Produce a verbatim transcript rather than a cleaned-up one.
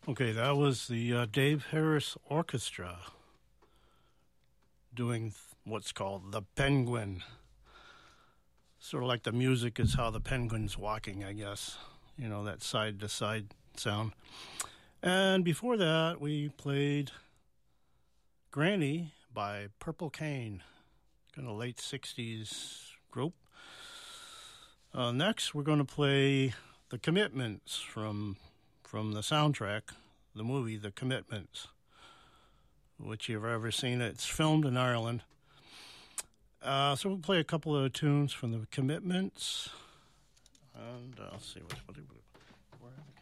Okay, that was the uh, Dave Harris Orchestra doing what's called the Penguin. Sort of like the music is how the penguin's walking, I guess. You know, that side-to-side sound. And before that, we played Granny by Purple Cane, kind of late sixties group. Uh, next, we're going to play The Commitments from from the soundtrack, the movie The Commitments, which you've ever seen. It's filmed in Ireland. Uh, so we'll play a couple of tunes from The Commitments. And uh, let's see, what, what, where are the